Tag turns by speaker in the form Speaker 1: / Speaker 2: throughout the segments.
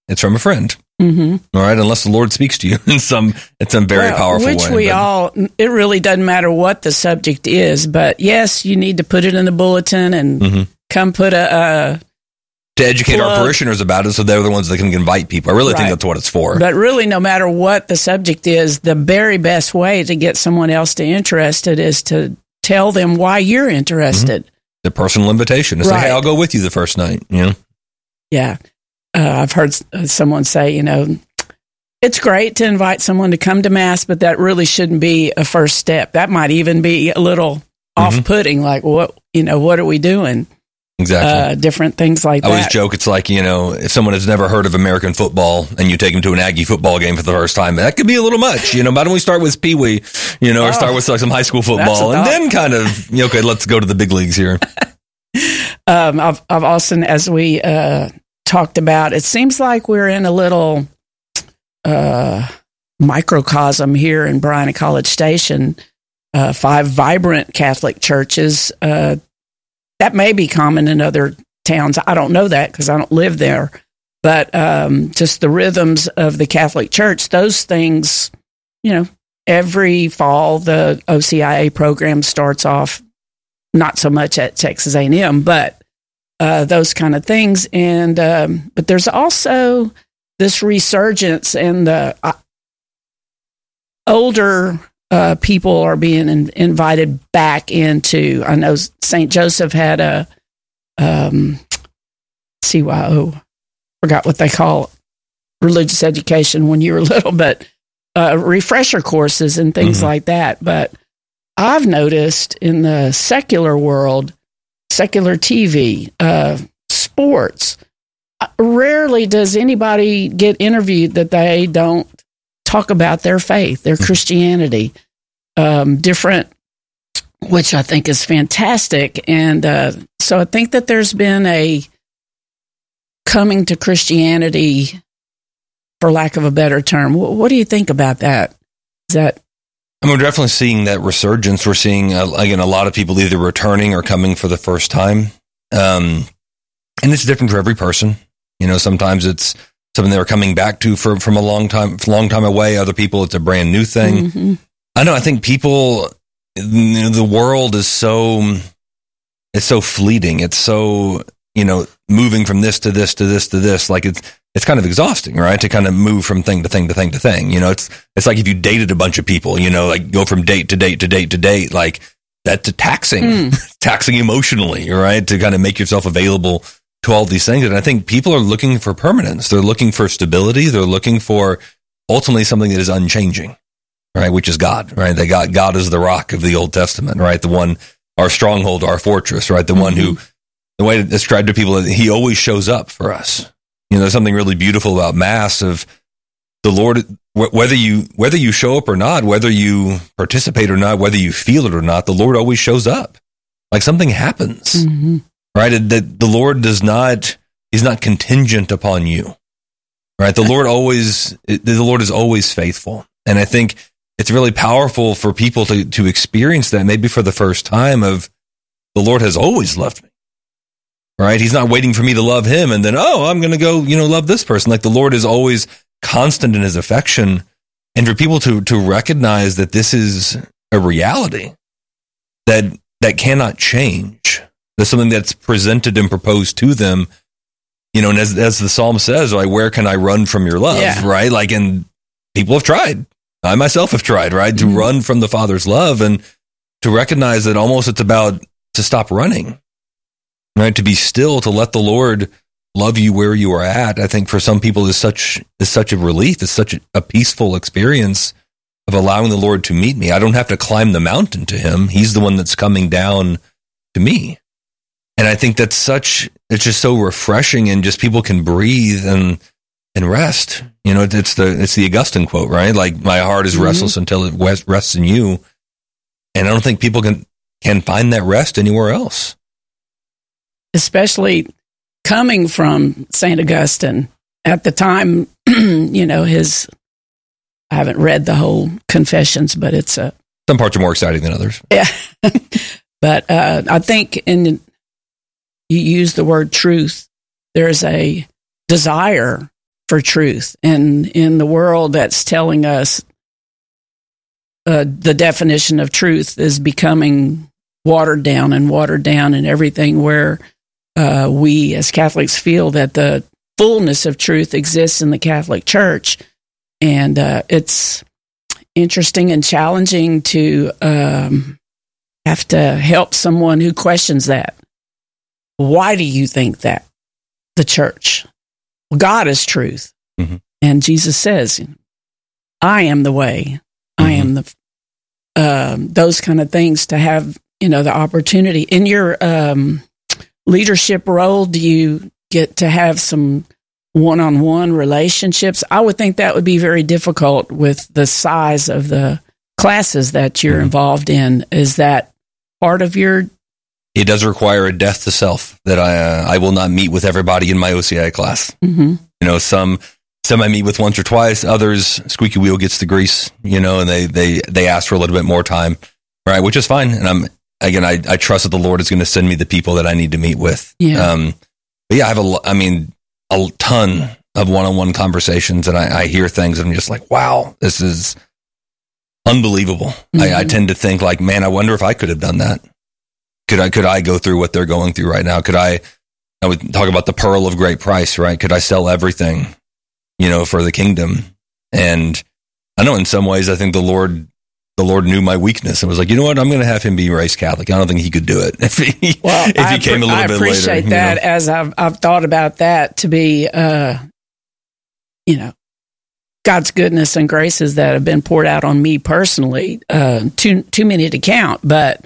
Speaker 1: it's from a friend.
Speaker 2: Mm-hmm.
Speaker 1: All right, unless the Lord speaks to you in some very powerful way.
Speaker 2: It really doesn't matter what the subject is, but yes, you need to put it in the bulletin and come put to
Speaker 1: educate our parishioners about it, so they're the ones that can invite people. I really think that's what it's for.
Speaker 2: But really, no matter what the subject is, the very best way to get someone else to interested is to tell them why you're interested.
Speaker 1: Mm-hmm. The personal invitation. It's like, hey, I'll go with you the first night.
Speaker 2: Yeah. I've heard someone say, it's great to invite someone to come to Mass, but that really shouldn't be a first step. That might even be a little off-putting, like, what are we doing?
Speaker 1: Exactly.
Speaker 2: Different things like that.
Speaker 1: I always joke, it's like, if someone has never heard of American football and you take them to an Aggie football game for the first time, that could be a little much. Why don't we start with Pee Wee, or start with some high school football and then kind of, okay, let's go to the big leagues here.
Speaker 2: I've also, as we talked about, it seems like we're in a little microcosm here in Bryan College Station. 5 vibrant Catholic churches. That may be common in other towns. I don't know that because I don't live there. But just the rhythms of the Catholic Church, those things, every fall the OCIA program starts off, not so much at Texas A&M, but those kind of things. And but there's also this resurgence, and the older people are being invited back into. I know St. Joseph had a CYO, forgot what they call it, religious education when you were little, but refresher courses and things like that. But I've noticed in the secular world, secular TV, sports, rarely does anybody get interviewed that they don't talk about their faith, their Christianity, different, which I think is fantastic. And so I think that there's been a coming to Christianity, for lack of a better term. What do you think about that? Is that?
Speaker 1: We're definitely seeing that resurgence. We're seeing, again, a lot of people either returning or coming for the first time. And it's different for every person. Sometimes it's something they're coming back to from a long time away. Other people, it's a brand new thing.
Speaker 2: Mm-hmm.
Speaker 1: I know. I think people, the world is it's so fleeting. It's so, moving from this to this to this to this. Like it's kind of exhausting, right? To kind of move from thing to thing to thing to thing. It's like if you dated a bunch of people, like go from date to date to date to date, like that's taxing, taxing emotionally, right? To kind of make yourself available to all these things. And I think people are looking for permanence. They're looking for stability. They're looking for ultimately something that is unchanging, right? Which is God, right? God is the rock of the Old Testament, right? The one, our stronghold, our fortress, right? The one who, the way to describe to people, that he always shows up for us. There's something really beautiful about Mass of the Lord, whether you show up or not, whether you participate or not, whether you feel it or not, the Lord always shows up. Like something happens. Right? That the Lord he's not contingent upon you. Right? The Lord is always faithful. And I think it's really powerful for people to experience that maybe for the first time of the Lord has always loved me. Right? He's not waiting for me to love him and then, I'm going to go, love this person. Like the Lord is always constant in his affection. And for people to recognize that this is a reality that cannot change. There's something that's presented and proposed to them, and as the psalm says, like, where can I run from your love? Yeah. Right? Like, and people have tried. I myself have tried, right? To run from the Father's love and to recognize that almost it's about to stop running, right? To be still, to let the Lord love you where you are at. I think for some people is such a relief. It's such a peaceful experience of allowing the Lord to meet me. I don't have to climb the mountain to him. He's the one that's coming down to me. And I think it's just so refreshing, and just people can breathe and rest. It's the Augustine quote, right? Like, my heart is restless until it rests in you. And I don't think people can find that rest anywhere else.
Speaker 2: Especially coming from St. Augustine at the time, I haven't read the whole Confessions, but some
Speaker 1: parts are more exciting than others.
Speaker 2: Yeah. But I think you use the word truth, there's a desire for truth. And in the world that's telling us the definition of truth is becoming watered down and everything, where we as Catholics feel that the fullness of truth exists in the Catholic Church. And it's interesting and challenging to have to help someone who questions that. Why do you think that? The church. Well, God is truth. Mm-hmm. And Jesus says, I am the way. Mm-hmm. I am the, those kind of things, to have, the opportunity. In your leadership role, do you get to have some one-on-one relationships? I would think that would be very difficult with the size of the classes that you're involved in. Is that part of your...
Speaker 1: It does require a death to self, that I will not meet with everybody in my OCI class. Mm-hmm. Some I meet with once or twice, others, squeaky wheel gets the grease, and they ask for a little bit more time, right? Which is fine. And I trust that the Lord is going to send me the people that I need to meet with. Yeah. But yeah, I have a ton of one-on-one conversations, and I hear things and I'm just like, wow, this is unbelievable. Mm-hmm. I tend to think like, man, I wonder if I could have done that. Could I go through what they're going through right now? I would talk about the pearl of great price, right? Could I sell everything, for the kingdom? And I know in some ways, I think the Lord knew my weakness and was like, you know what? I'm going to have him be raised Catholic. I don't think he could do it if he came a little bit later. I appreciate
Speaker 2: that, as I've thought about that, to be, God's goodness and graces that have been poured out on me personally, too many to count.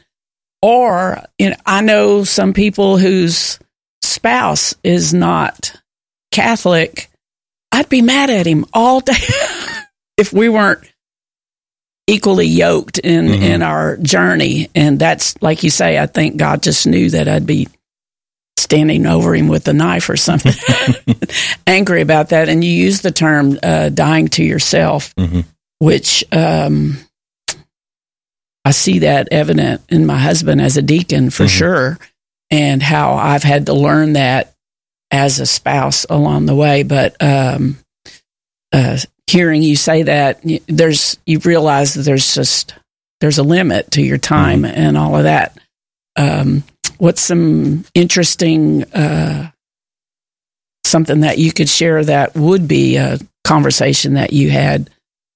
Speaker 2: I know some people whose spouse is not Catholic. I'd be mad at him all day if we weren't equally yoked in our journey. And that's, like you say, I think God just knew that I'd be standing over him with a knife or something, angry about that. And you use the term dying to yourself, which I see that evident in my husband as a deacon for sure, and how I've had to learn that as a spouse along the way. But hearing you say that, you realize that there's a limit to your time and all of that. What's some interesting something that you could share that would be a conversation that you had?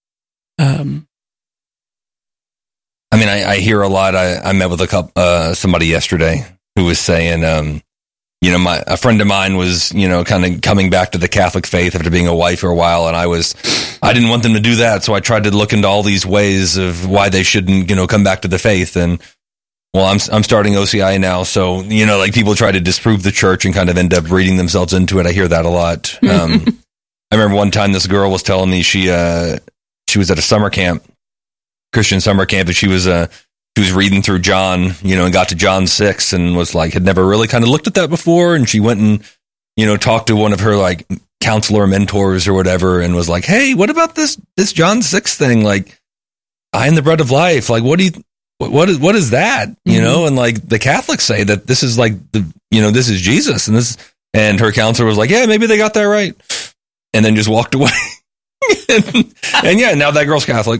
Speaker 1: I hear a lot. I met with somebody yesterday who was saying, a friend of mine was, kind of coming back to the Catholic faith after being a wife for a while. And I didn't want them to do that. So I tried to look into all these ways of why they shouldn't, come back to the faith. And well, I'm starting OCI now. So, people try to disprove the church and kind of end up reading themselves into it. I hear that a lot. I remember one time this girl was telling me she was at a summer camp, Christian summer camp, and she was reading through John, and got to John 6 and was like, had never really kind of looked at that before. And she went and, talked to one of her like counselor mentors or whatever, and was like, hey, what about this John 6 thing? Like, I am the bread of life. Like, what is that? And like the Catholics say that this is like this is Jesus, and her counselor was like, yeah, maybe they got that right. And then just walked away. and yeah, now that girl's Catholic.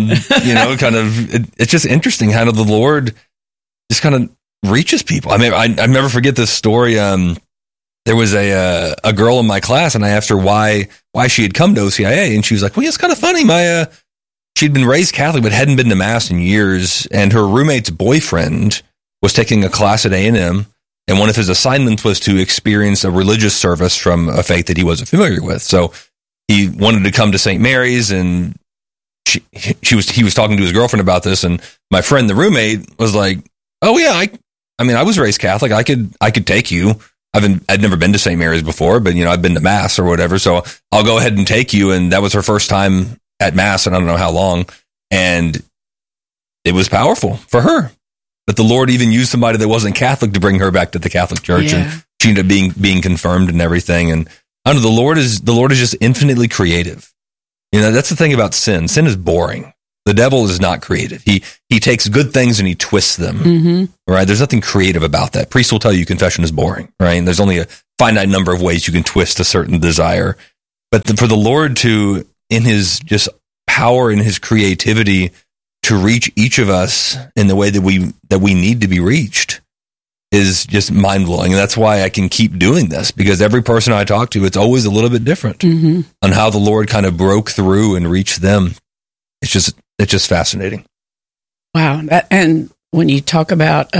Speaker 1: It's just interesting how the Lord just kind of reaches people. I never forget this story. There was a girl in my class, and I asked her why she had come to OCIA, and she was like, well, yeah, it's kind of funny. She'd been raised Catholic, but hadn't been to Mass in years, and her roommate's boyfriend was taking a class at A&M, and one of his assignments was to experience a religious service from a faith that he wasn't familiar with. So he wanted to come to St. Mary's, and he was talking to his girlfriend about this, and my friend, the roommate, was like, "Oh yeah, I was raised Catholic. I could take you. I'd never been to St. Mary's before, but I've been to Mass or whatever, so I'll go ahead and take you." And that was her first time at Mass, and I don't know how long, and it was powerful for her. But the Lord even used somebody that wasn't Catholic to bring her back to the Catholic Church, and she ended up being confirmed and everything. And I don't know, the Lord is just infinitely creative. That's the thing about sin. Sin is boring. The devil is not creative. He takes good things and he twists them. Right? There's nothing creative about that. Priests will tell you confession is boring, right? And there's only a finite number of ways you can twist a certain desire. But for the Lord to, in his just power and his creativity, to reach each of us in the way that we need to be reached is just mind blowing. And that's why I can keep doing this, because every person I talk to, it's always a little bit different on how the Lord kind of broke through and reached them. It's just fascinating.
Speaker 2: Wow. And when you talk about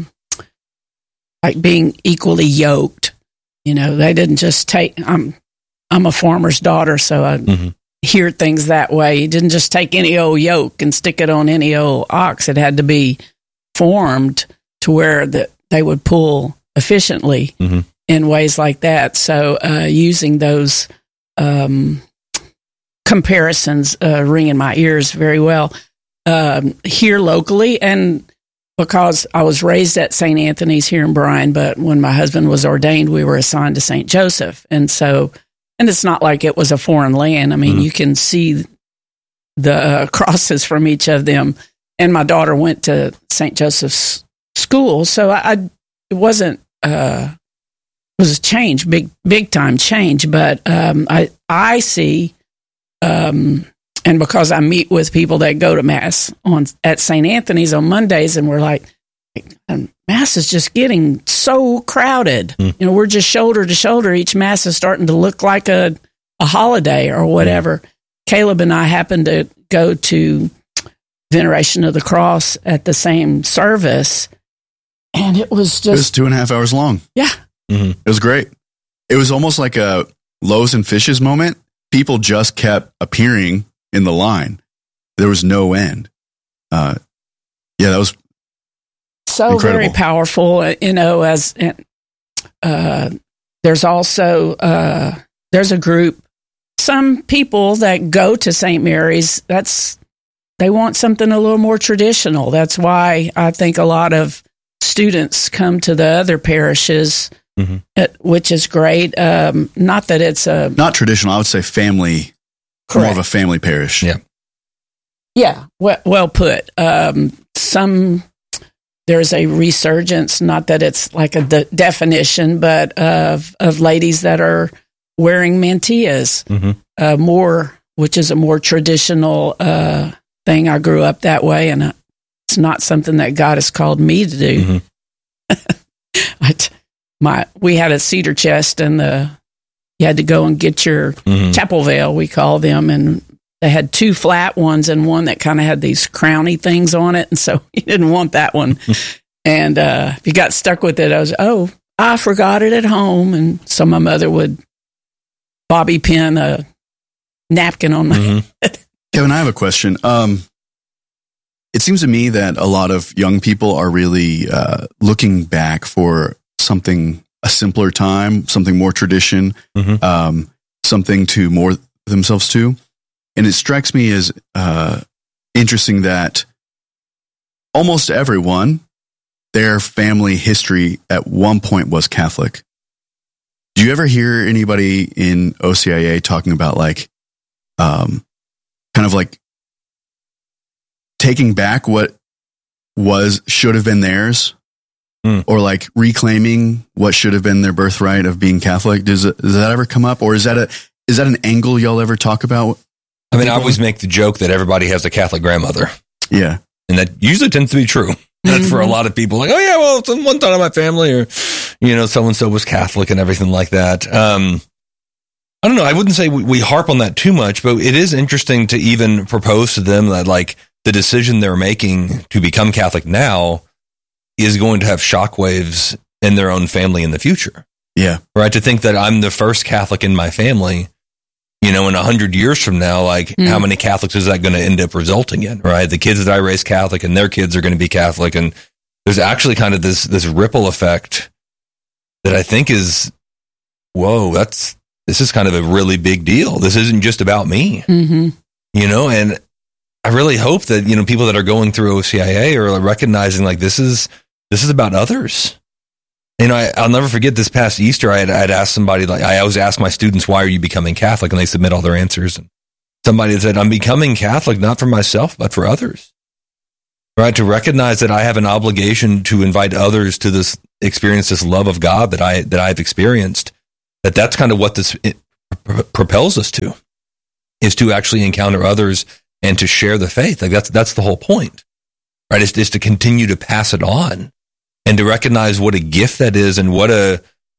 Speaker 2: like being equally yoked, they didn't just take, I'm a farmer's daughter, so I hear things that way. You didn't just take any old yoke and stick it on any old ox. It had to be formed to where they would pull efficiently in ways like that. So using those comparisons ring in my ears very well here locally. And because I was raised at St. Anthony's here in Bryan, but when my husband was ordained, we were assigned to St. Joseph. And it's not like it was a foreign land. I mean, you can see the crosses from each of them. And my daughter went to St. Joseph's school, so it wasn't it was a change, big time change. But I see, and because I meet with people that go to Mass at St. Anthony's on Mondays, and we're like, Mass is just getting so crowded. We're just shoulder to shoulder. Each Mass is starting to look like a holiday or whatever. Caleb and I happened to go to Veneration of the Cross at the same service, and it was
Speaker 3: 2.5 hours long.
Speaker 2: Yeah.
Speaker 3: It was great. It was almost like a loaves and fishes moment. People just kept appearing in the line. There was no end. That was
Speaker 2: so incredible. Very powerful. As there's also there's a group, some people that go to St. Mary's, they want something a little more traditional. That's why I think a lot of students come to the other parishes, which is great. Not that it's
Speaker 3: not traditional. I would say family, correct. More of a family parish.
Speaker 2: Yeah. Well put. There's a resurgence, not that it's like a definition, but of ladies that are wearing mantillas, more, which is a more traditional thing. I grew up that way, and it's not something that God has called me to do. We had a cedar chest, and you had to go and get your chapel veil, we call them, and they had two flat ones and one that kind of had these crowny things on it, and so you didn't want that one. And if you got stuck with it, I forgot it at home, and so my mother would bobby pin a napkin on my head.
Speaker 3: Kevin, I have a question. It seems to me that a lot of young people are really looking back for a simpler time, something more tradition, something to more themselves to. And it strikes me as interesting that almost everyone, their family history at one point was Catholic. Do you ever hear anybody in OCIA talking about kind of like taking back what should have been theirs, or like reclaiming what should have been their birthright of being Catholic? Does that ever come up, or is that an angle y'all ever talk about?
Speaker 1: I mean, I always make the joke that everybody has a Catholic grandmother.
Speaker 3: Yeah. And
Speaker 1: that usually tends to be true. That's for a lot of people. Like, oh yeah, well, one time in my family, or, so-and-so was Catholic and everything like that. I don't know. I wouldn't say we harp on that too much, but it is interesting to even propose to them that like the decision they're making to become Catholic now is going to have shockwaves in their own family in the future.
Speaker 3: Yeah.
Speaker 1: Right. To think that I'm the first Catholic in my family, in 100 years from now, how many Catholics is that going to end up resulting in? Right. The kids that I raised Catholic and their kids are going to be Catholic. And there's actually kind of this ripple effect that I think is, whoa, this is kind of a really big deal. This isn't just about me, and I really hope that, people that are going through OCIA are recognizing like this is about others. I'll never forget this past Easter, I'd asked somebody, I always ask my students, why are you becoming Catholic? And they submit all their answers. And somebody said, I'm becoming Catholic, not for myself, but for others. Right. To recognize that I have an obligation to invite others to experience this love of God that I've experienced, that's kind of what this propels us to, is to actually encounter others and to share the faith. Like that's the whole point, right? Is to continue to pass it on and to recognize what a gift that is and what an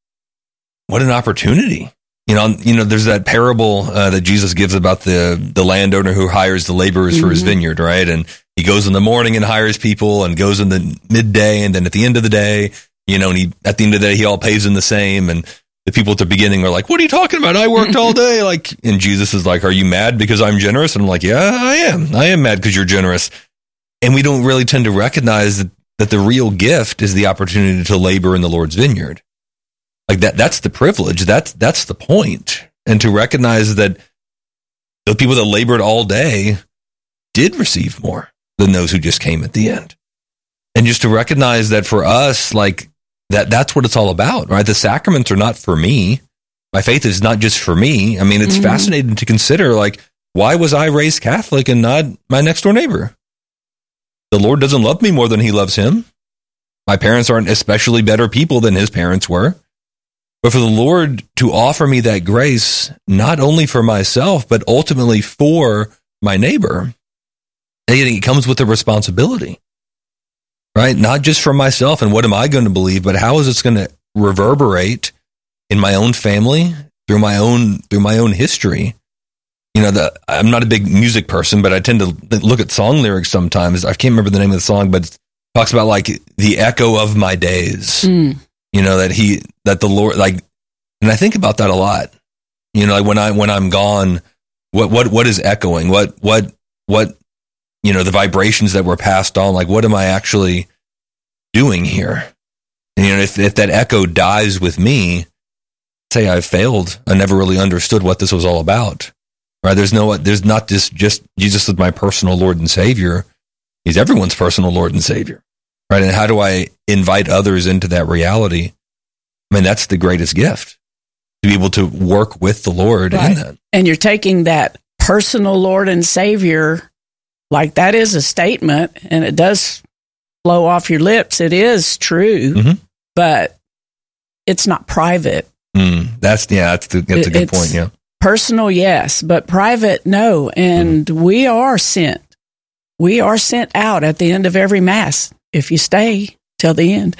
Speaker 1: opportunity. You know, there's that parable that Jesus gives about the landowner who hires the laborers for his vineyard, right? And he goes in the morning and hires people, and goes in the midday, and then at the end of the day, you know, and at the end of the day, he all pays them the same. And the people at the beginning are like, "What are you talking about? I worked all day." Like, and Jesus is like, "Are you mad because I'm generous?" And I'm like, "Yeah, I am. I am mad because you're generous." And we don't really tend to recognize that the real gift is the opportunity to labor in the Lord's vineyard. Like that's the privilege. That's the point. And to recognize that the people that labored all day did receive more than those who just came at the end. And just to recognize that for us, like that's what it's all about, right? The sacraments are not for me. My faith is not just for me. I mean, it's fascinating to consider, like, why was I raised Catholic and not my next door neighbor? The Lord doesn't love me more than he loves him. My parents aren't especially better people than his parents were. But for the Lord to offer me that grace, not only for myself, but ultimately for my neighbor, it comes with a responsibility, right? Not just for myself and what am I going to believe, but how is it going to reverberate in my own family, through my own history. You know, I'm not a big music person, but I tend to look at song lyrics sometimes. I can't remember the name of the song, but it talks about like the echo of my days. You know, that the Lord, like, and I think about that a lot. You know, like when I'm gone, what is echoing? What, you know, the vibrations that were passed on, like, what am I actually doing here? And, you know, if that echo dies with me, say I've failed. I never really understood what this was all about. Right? There's not just Jesus is my personal Lord and Savior. He's everyone's personal Lord and Savior. Right? And how do I invite others into that reality? I mean, that's the greatest gift, to be able to work with the Lord in that.
Speaker 2: And you're taking that personal Lord and Savior, like that is a statement, and it does flow off your lips. It is true, but it's not private.
Speaker 1: That's a good point. Yeah.
Speaker 2: Personal, yes, but private, no. And we are sent. We are sent out at the end of every Mass, if you stay till the end.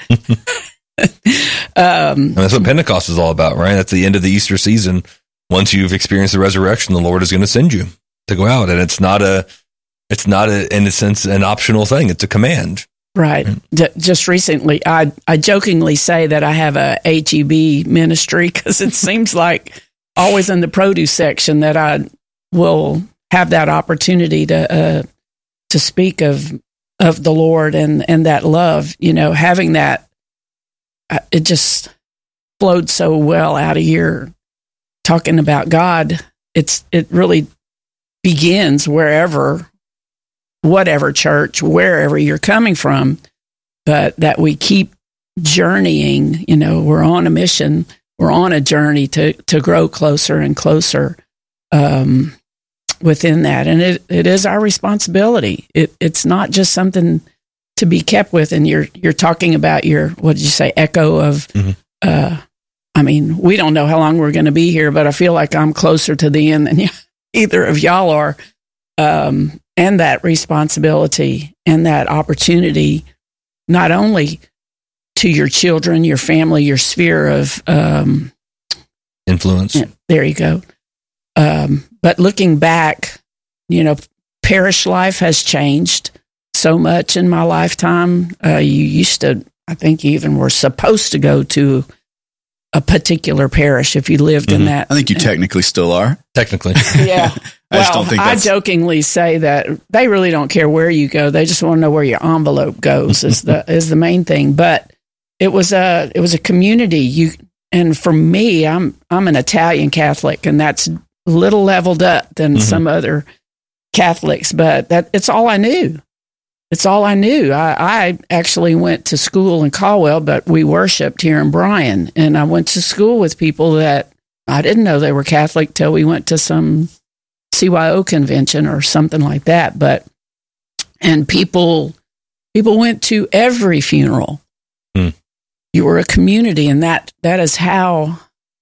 Speaker 1: And that's what Pentecost is all about, right? That's the end of the Easter season. Once you've experienced the resurrection, the Lord is going to send you to go out. And it's not in a sense, an optional thing. It's a command.
Speaker 2: Right. Just recently, I jokingly say that I have a HEB ministry because it seems like always in the produce section that I will have that opportunity to speak of the Lord and that love, you know, having that, it just flowed so well out of here talking about God. It really begins wherever, whatever church, wherever you're coming from, but that we keep journeying, you know, we're on a mission, we're on a journey to grow closer and closer within that. And it is our responsibility. It's not just something to be kept with. And you're talking about your, what did you say, echo of, I mean, we don't know how long we're going to be here, but I feel like I'm closer to the end than either of y'all are. And that responsibility and that opportunity, not only to your children, your family, your sphere of
Speaker 1: influence.
Speaker 2: There you go. But looking back, you know, parish life has changed so much in my lifetime. You used to, I think you even were supposed to go to a particular parish if you lived in that.
Speaker 3: I think you technically still are.
Speaker 1: Technically.
Speaker 2: Yeah.
Speaker 3: I just don't think
Speaker 2: I jokingly say that they really don't care where you go. They just want to know where your envelope goes is the main thing. But it was a community. And for me, I'm an Italian Catholic, and that's a little leveled up than some other Catholics, but it's all I knew. It's all I knew. I actually went to school in Caldwell, but we worshiped here in Bryan, and I went to school with people that I didn't know they were Catholic till we went to some CYO convention or something like that. And people went to every funeral. You were a community, and that is how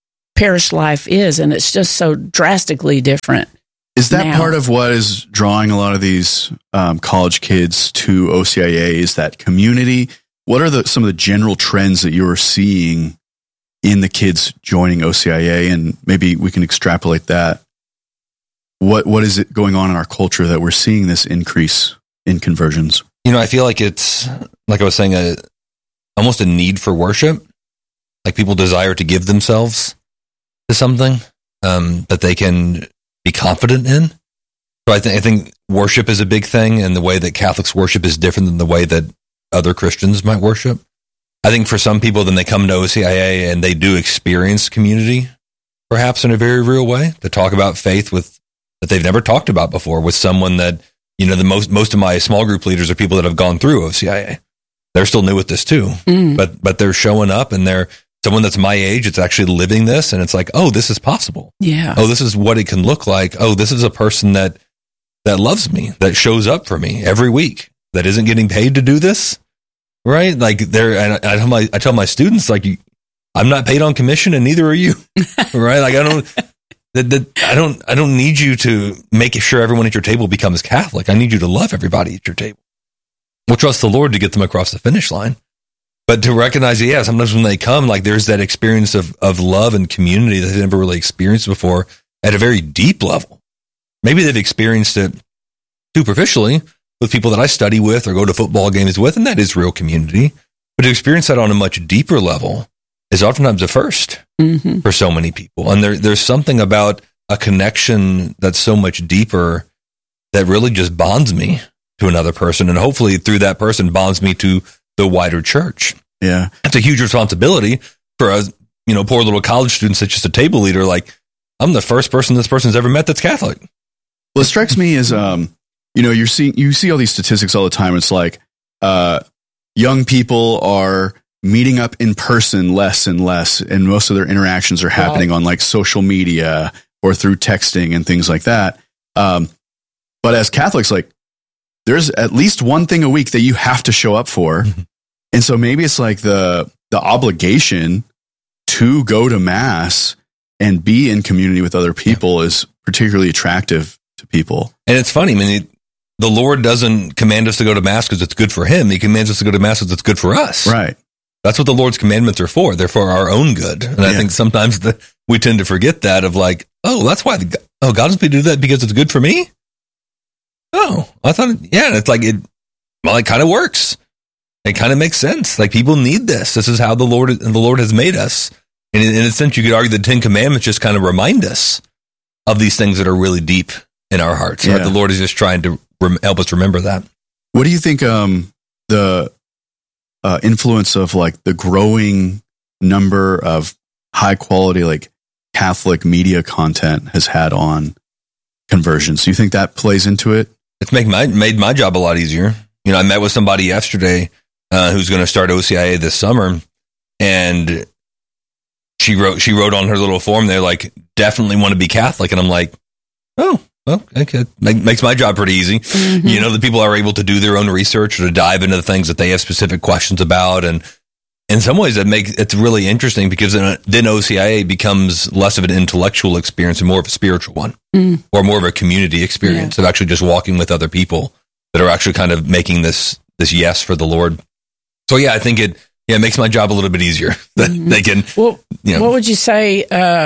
Speaker 2: parish life is, and it's just so drastically different.
Speaker 3: Is that
Speaker 2: now.
Speaker 3: part of what is drawing a lot of these college kids to OCIA? Is that community? What are some of the general trends that you're seeing in the kids joining OCIA? And maybe we can extrapolate that. What is it going on in our culture that we're seeing this increase in conversions?
Speaker 1: I feel like it's, like I was saying, almost a need for worship. Like people desire to give themselves to something that they can be confident in. So I think worship is a big thing, and the way that Catholics worship is different than the way that other Christians might worship. I think for some people, then they come to OCIA and they do experience community, perhaps in a very real way, to talk about faith that they've never talked about before with someone that, the most of my small group leaders are people that have gone through OCIA. They're still new at this too, but they're showing up, and they're someone that's my age. It's actually living this, and it's like, oh, this is possible.
Speaker 2: Yeah.
Speaker 1: Oh, this is what it can look like. Oh, this is a person that loves me, that shows up for me every week, that isn't getting paid to do this. Right? Like and I tell my students, like, I'm not paid on commission, and neither are you. Right? Like I don't need you to make sure everyone at your table becomes Catholic. I need you to love everybody at your table. We'll trust the Lord to get them across the finish line. But to recognize, sometimes when they come, like there's that experience of love and community that they've never really experienced before at a very deep level. Maybe they've experienced it superficially with people that I study with or go to football games with, and that is real community. But to experience that on a much deeper level is oftentimes a first for so many people. And there's something about a connection that's so much deeper that really just bonds me to another person. And hopefully through that person bonds me to the wider church.
Speaker 3: Yeah.
Speaker 1: It's a huge responsibility for a, poor little college student that's just a table leader. Like, I'm the first person this person's ever met that's Catholic.
Speaker 3: Well, it strikes me as, you see all these statistics all the time. It's like, young people are meeting up in person less and less, and most of their interactions are happening on like social media or through texting and things like that. But as Catholics, like, there's at least one thing a week that you have to show up for. And so maybe it's like the obligation to go to mass and be in community with other people is particularly attractive to people.
Speaker 1: And it's funny. I mean, the Lord doesn't command us to go to mass because it's good for him. He commands us to go to mass because it's good for us.
Speaker 3: Right.
Speaker 1: That's what the Lord's commandments are for. They're for our own good. And I think sometimes we tend to forget that of like, oh, that's why, God wants me to do that because it's good for me? Oh, I thought, it's like, it kind of works. It kind of makes sense. Like, people need this. This is how the Lord has made us. And in a sense, you could argue the 10 Commandments just kind of remind us of these things that are really deep in our hearts. Right? The Lord is just trying to help us remember that.
Speaker 3: What do you think the influence of like the growing number of high quality like Catholic media content has had on conversions? Do you think that plays into it?
Speaker 1: It's made my job a lot easier. I met with somebody yesterday who's going to start OCIA this summer, and she wrote on her little form there, like, definitely want to be Catholic. And I'm like, oh, well, okay. Makes my job pretty easy. The people are able to do their own research or to dive into the things that they have specific questions about. And in some ways it's really interesting because then OCIA becomes less of an intellectual experience and more of a spiritual one or more of a community experience of actually just walking with other people that are actually kind of making this yes for the Lord. So I think it makes my job a little bit easier. They can. Well,
Speaker 2: what would you say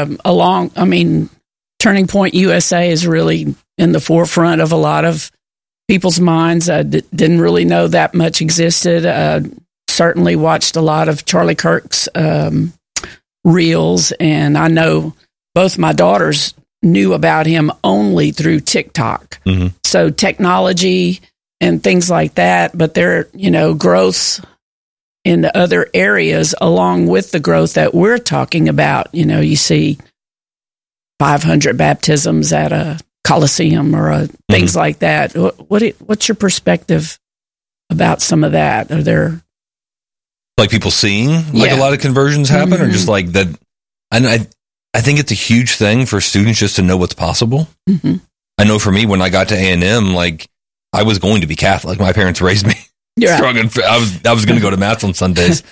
Speaker 2: Turning Point USA is really in the forefront of a lot of people's minds. I didn't really know that much existed. Certainly watched a lot of Charlie Kirk's reels, and I know both my daughters knew about him only through TikTok. So technology and things like that, but there, growths in the other areas along with the growth that we're talking about. You see 500 baptisms at a Coliseum or things like that. What's your perspective about some of that? Are there
Speaker 1: like people seeing like a lot of conversions happen, or just like that? And I think it's a huge thing for students just to know what's possible. I know for me, when I got to A&M, like, I was going to be Catholic. My parents raised me. I was going to go to mass on Sundays.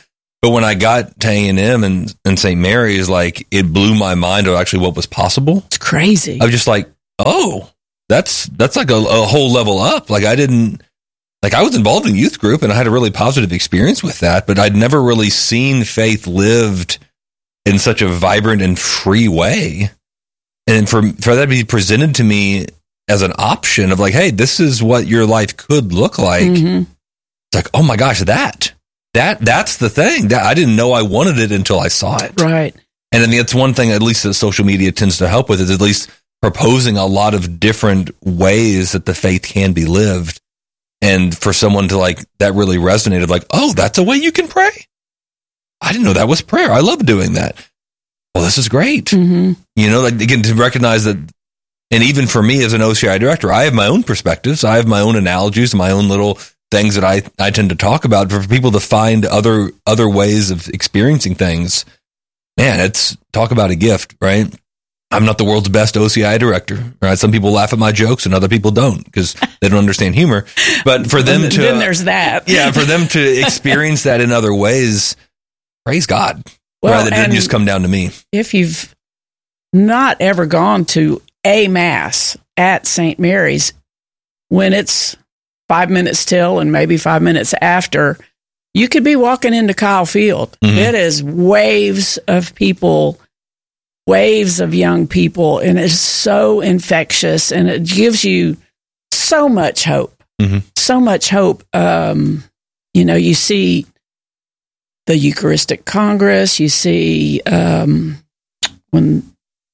Speaker 1: But when I got to A&M and St. Mary's, like, it blew my mind of actually what was possible.
Speaker 2: It's crazy.
Speaker 1: I was just like, oh, that's like a whole level up. Like, I was involved in youth group and I had a really positive experience with that, but I'd never really seen faith lived in such a vibrant and free way. And for that to be presented to me as an option of like, hey, this is what your life could look like. It's like, oh my gosh, that's the thing that I didn't know I wanted it until I saw it.
Speaker 2: Right.
Speaker 1: And I mean, that's one thing, at least that social media tends to help with, is at least proposing a lot of different ways that the faith can be lived. And for someone to like, that really resonated, like, oh, that's a way you can pray. I didn't know that was prayer. I love doing that. Well, this is great. You know, like, again, to recognize that. And even for me as an OCI director, I have my own perspectives. I have my own analogies, my own little things that I tend to talk about. For people to find other ways of experiencing things, man, it's talk about a gift, right? I'm not the world's best OCI director, right? Some people laugh at my jokes and other people don't because they don't understand humor. But for them to...
Speaker 2: Then there's that.
Speaker 1: Yeah, for them to experience that in other ways, praise God.
Speaker 2: Well,
Speaker 1: rather than just come down to me.
Speaker 2: If you've not ever gone to a Mass at St. Mary's, when it's 5 minutes till and maybe 5 minutes after, you could be walking into Kyle Field. It is waves of people, waves of young people, and it's so infectious, and it gives you so much hope. So much hope. You know, you see the Eucharistic Congress, you see when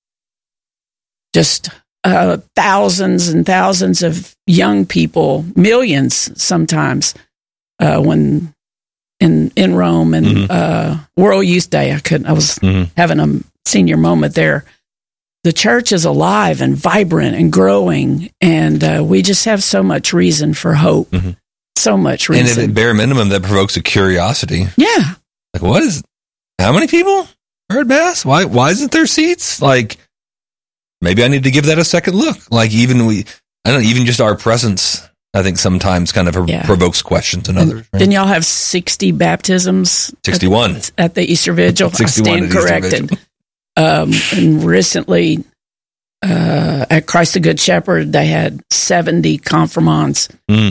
Speaker 2: just thousands and thousands of young people, millions sometimes, when in Rome and World Youth Day, I was having a senior moment there. The church is alive and vibrant and growing, and we just have so much reason for hope. So much reason.
Speaker 1: And at bare minimum, that provokes a curiosity.
Speaker 2: Yeah.
Speaker 1: Like, how many people are at Mass? Why isn't there seats? Like, maybe I need to give that a second look. Like, even just our presence, I think sometimes kind of provokes questions in others. Right?
Speaker 2: Didn't y'all have 60 baptisms?
Speaker 1: 61.
Speaker 2: At the Easter Vigil?
Speaker 1: 61
Speaker 2: I stand corrected. And recently, at Christ the Good Shepherd, they had 70 confirmands,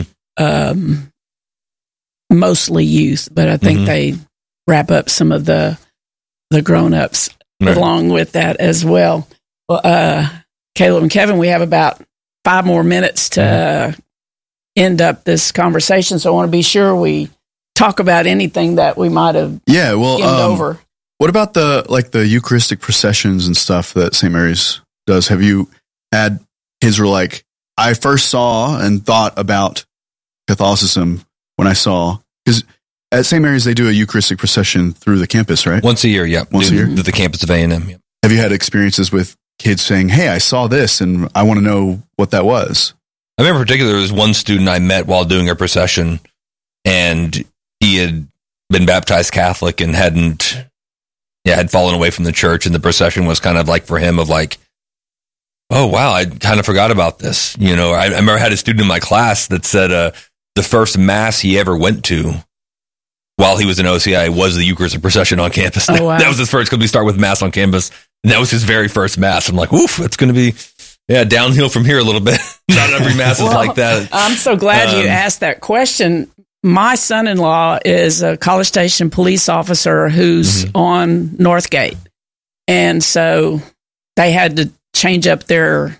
Speaker 2: mostly youth, but I think they wrap up some of the grown-ups along with that as well. Well, Caleb and Kevin, we have about 5 more minutes to end up this conversation, so I want to be sure we talk about anything that we might have skimmed over.
Speaker 3: What about the Eucharistic processions and stuff that St. Mary's does? Have you had kids who were like, I first saw and thought about Catholicism when I saw, because at St. Mary's they do a Eucharistic procession through the campus, right?
Speaker 1: Once a year, yeah.
Speaker 3: Once a year?
Speaker 1: The campus of A&M, yeah.
Speaker 3: Have you had experiences with kids saying, hey, I saw this and I want to know what that was?
Speaker 1: I remember in particular, there was one student I met while doing a procession, and he had been baptized Catholic and had fallen away from the church, and the procession was kind of like for him of like, oh wow, I kind of forgot about this. You know, I remember I had a student in my class that said the first Mass he ever went to while he was in OCI was the Eucharistic procession on campus.
Speaker 2: Oh, wow.
Speaker 1: That was his first, because we start with Mass on campus, and that was his very first Mass. I'm like, oof, it's going to be downhill from here a little bit. Not every Mass is like that.
Speaker 2: I'm so glad you asked that question. My son-in-law is a College Station police officer who's on Northgate. And so they had to change up their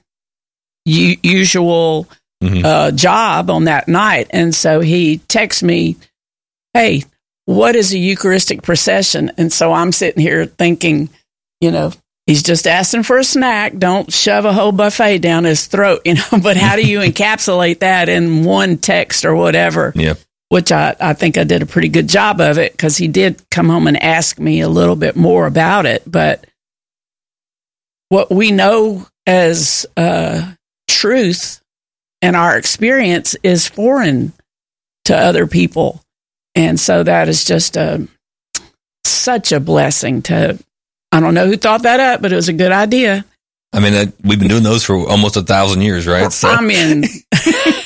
Speaker 2: usual job on that night. And so he texts me, hey, what is a Eucharistic procession? And so I'm sitting here thinking, you know, he's just asking for a snack. Don't shove a whole buffet down his throat, you know, but how do you encapsulate that in one text or whatever?
Speaker 1: Yeah.
Speaker 2: Which I think I did a pretty good job of it, because he did come home and ask me a little bit more about it. But what we know as truth and our experience is foreign to other people. And so that is just such a blessing to, I don't know who thought that up, but it was a good idea.
Speaker 1: I mean, we've been doing those for almost 1,000 years, right? So.
Speaker 2: I mean,
Speaker 1: doing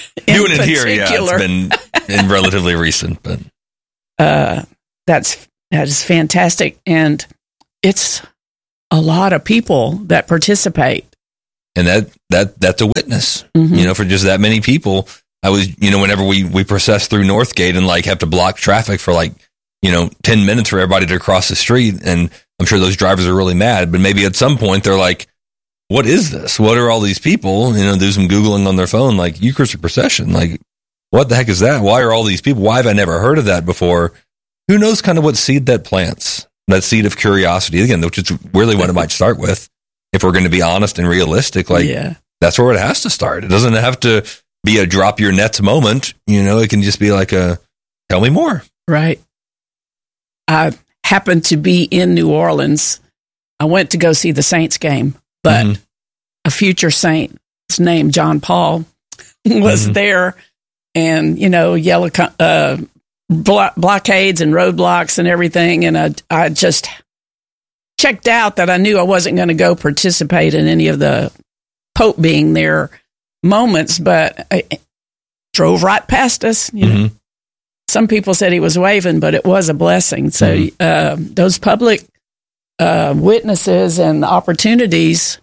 Speaker 1: it here, yeah, it's been relatively recent, but
Speaker 2: that's That is fantastic. And it's a lot of people that participate.
Speaker 1: And that's a witness,
Speaker 2: Mm-hmm.
Speaker 1: For just that many people. I was, whenever we process through Northgate and like have to block traffic for 10 minutes for everybody to cross the street. And I'm sure those drivers are really mad, but maybe at some point they're like, what is this? What are all these people? Do some Googling on their phone, like Eucharistic procession. Like, what the heck is that? Why are all these people? Why have I never heard of that before? Who knows kind of what seed that plants, that seed of curiosity, again, which is really what it might start with. If we're going to be honest and realistic, that's where it has to start. It doesn't have to be a drop your nets moment. It can just be like a, tell me more.
Speaker 2: Right. I happened to be in New Orleans. I went to go see the Saints game, but a future saint named John Paul was there, and yellow blockades and roadblocks and everything. And I just checked out that I knew I wasn't going to go participate in any of the Pope being there moments, but I drove right past us. Some people said he was waving, but it was a blessing. So those public witnesses and the opportunities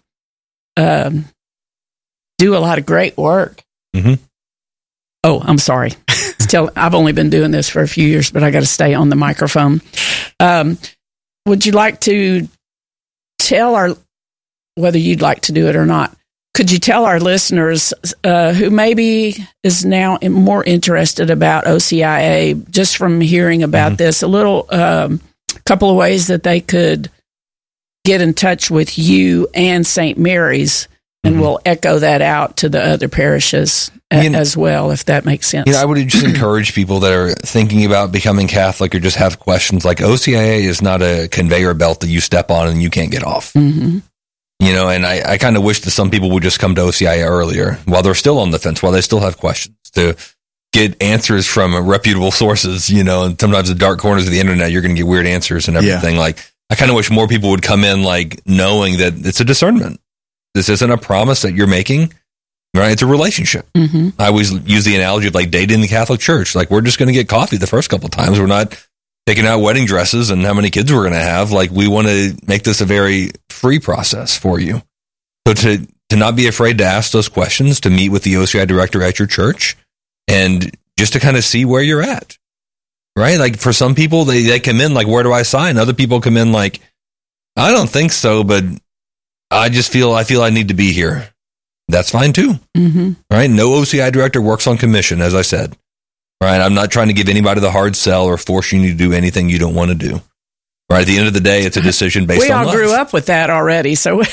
Speaker 2: do a lot of great work. Oh, I'm sorry. I've only been doing this for a few years, but I got to stay on the microphone. Would you like to tell whether you'd like to do it or not, could you tell our listeners who maybe is now more interested about OCIA, just from hearing about this, a little couple of ways that they could get in touch with you and St. Mary's, and we'll echo that out to the other parishes as well, if that makes sense.
Speaker 1: I would just encourage people that are thinking about becoming Catholic or just have questions, like OCIA is not a conveyor belt that you step on and you can't get off. And I kind of wish that some people would just come to OCIA earlier while they're still on the fence, while they still have questions, to get answers from reputable sources, and sometimes the dark corners of the internet, you're going to get weird answers and everything. Yeah. Like, I kind of wish more people would come in, like, knowing that it's a discernment. This isn't a promise that you're making, right? It's a relationship. I always use the analogy of like dating the Catholic Church. Like, we're just going to get coffee the first couple of times. We're not picking out wedding dresses and how many kids we're going to have. Like, we want to make this a very free process for you. So to not be afraid to ask those questions, to meet with the OCI director at your church, and just to kind of see where you're at, right? Like, for some people, they come in like, where do I sign? Other people come in like, I don't think so, but I feel I need to be here. That's fine too, right? No OCI director works on commission, as I said, right? I'm not trying to give anybody the hard sell or force you to do anything you don't want to do, right? At the end of the day, it's a decision based on love.
Speaker 2: We all grew up with that already, so.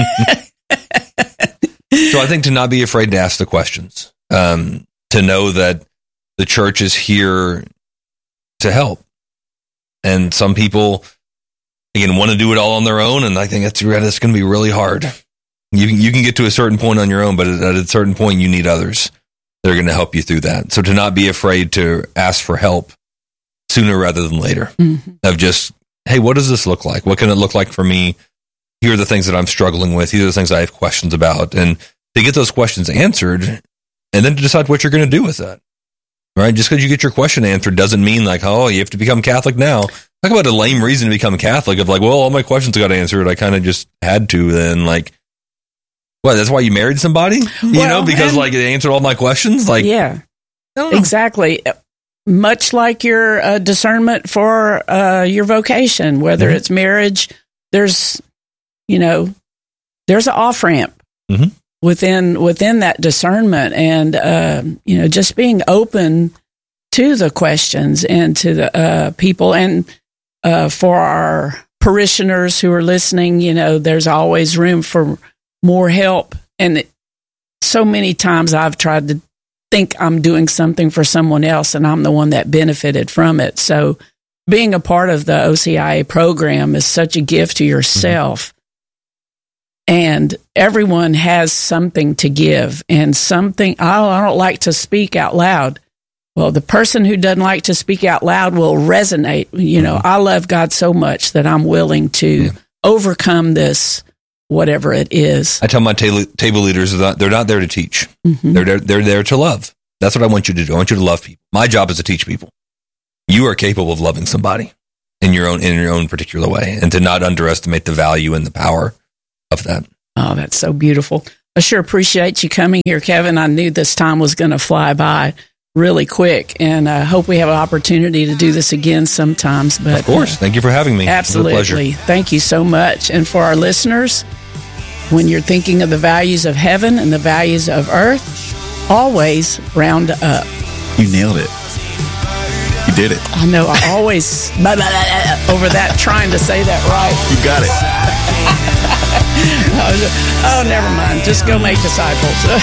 Speaker 1: So I think to not be afraid to ask the questions, to know that the church is here to help. And some people, again, want to do it all on their own, and I think that's going to be really hard. You can get to a certain point on your own, but at a certain point, you need others that are going to help you through that. So to not be afraid to ask for help sooner rather than later, of just, hey, what does this look like? What can it look like for me? Here are the things that I'm struggling with. Here are the things I have questions about. And to get those questions answered, and then to decide what you're going to do with that, right? Just because you get your question answered doesn't mean like, oh, you have to become Catholic now. Talk about a lame reason to become Catholic of like, well, all my questions got answered. I kind of just had to then, like, what, that's why you married somebody? Because like they answered all my questions? Like,
Speaker 2: yeah, exactly. Much like your discernment for your vocation, whether it's marriage, there's an off-ramp within that discernment, and just being open to the questions and to the people, and for our parishioners who are listening, there's always room for more help. And so many times I've tried to think I'm doing something for someone else, and I'm the one that benefited from it. So being a part of the OCIA program is such a gift to yourself. And everyone has something to give, and something, I don't like to speak out loud. Well, the person who doesn't like to speak out loud will resonate. I love God so much that I'm willing to overcome this, whatever it is.
Speaker 1: I tell my table leaders that they're not there to teach. They're there to love. That's what I want you to do. I want you to love people. My job is to teach people. You are capable of loving somebody. in your own particular way, and to not underestimate the value and the power of that.
Speaker 2: Oh, that's so beautiful. I sure appreciate you coming here, Kevin. I knew this time was going to fly by really quick, and I hope we have an opportunity to do this again sometimes. But
Speaker 1: of course, thank you for having me.
Speaker 2: Absolutely.
Speaker 1: It was a pleasure.
Speaker 2: Thank you so much. And for our listeners, when you're thinking of the values of heaven and the values of earth, always round up.
Speaker 3: You nailed it. You did it.
Speaker 2: I know. I always over that trying to say that right.
Speaker 3: You got it.
Speaker 2: Oh, never mind. Just go make disciples.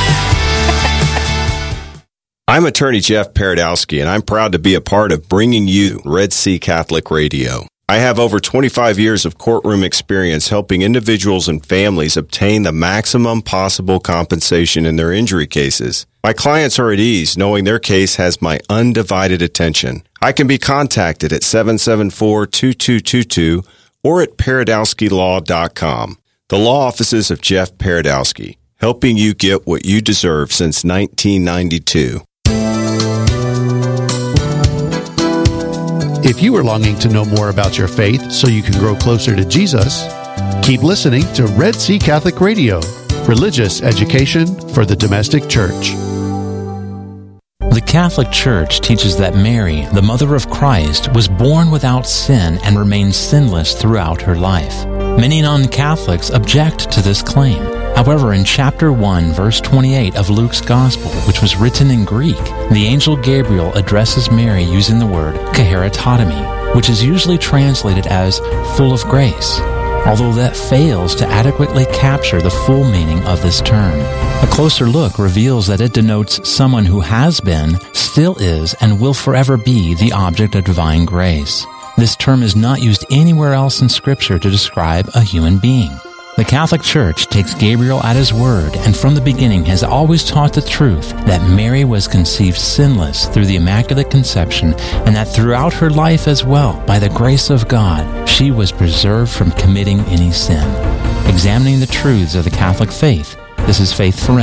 Speaker 4: I'm attorney Jeff Paradowski, and I'm proud to be a part of bringing you Red Sea Catholic Radio. I have over 25 years of courtroom experience helping individuals and families obtain the maximum possible compensation in their injury cases. My clients are at ease knowing their case has my undivided attention. I can be contacted at 774-2222 or at paradowskilaw.com. The law offices of Jeff Paradowski, helping you get what you deserve since 1992.
Speaker 5: If you are longing to know more about your faith so you can grow closer to Jesus, keep listening to Red Sea Catholic Radio, religious education for the domestic church.
Speaker 6: The Catholic Church teaches that Mary, the mother of Christ, was born without sin and remained sinless throughout her life. Many non-Catholics object to this claim. However, in chapter 1, verse 28 of Luke's Gospel, which was written in Greek, the angel Gabriel addresses Mary using the word kaharatotami, which is usually translated as full of grace, although that fails to adequately capture the full meaning of this term. A closer look reveals that it denotes someone who has been, still is, and will forever be the object of divine grace. This term is not used anywhere else in Scripture to describe a human being. The Catholic Church takes Gabriel at his word and from the beginning has always taught the truth that Mary was conceived sinless through the Immaculate Conception and that throughout her life as well, by the grace of God, she was preserved from committing any sin. Examining the truths of the Catholic faith, this is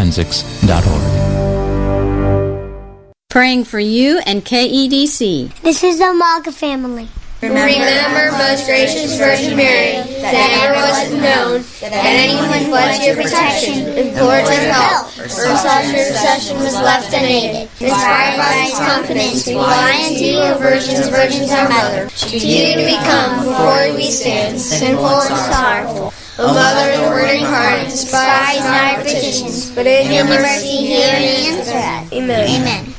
Speaker 6: faithforensics.org.
Speaker 7: Praying for you and KEDC.
Speaker 8: This is the Maga family.
Speaker 9: Remember, most gracious Virgin Mary, that never was it known that anyone who fled to your protection, implored your help, or sought your intercession was left unaided. Inspired by his confidence, we fly unto you, O Virgin's our Mother. To you to become, before we stand, sinful and sorrowful. O Mother of the Word incarnate, despise not our petitions, but in your mercy hear and answer us. Amen.